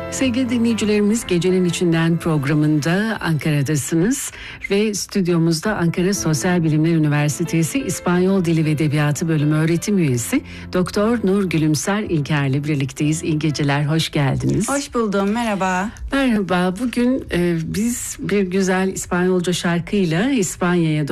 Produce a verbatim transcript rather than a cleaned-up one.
Sevgili dinleyicilerimiz, Gecenin İçinden programında Ankara'dasınız ve stüdyomuzda Ankara Sosyal Bilimler Üniversitesi İspanyol Dili ve Edebiyatı Bölümü öğretim üyesi Doktor Nur Gülümser İlker'le birlikteyiz. İyi geceler, hoş geldiniz. Hoş buldum, merhaba. Merhaba, bugün e, biz bir güzel İspanyolca şarkıyla İspanya'ya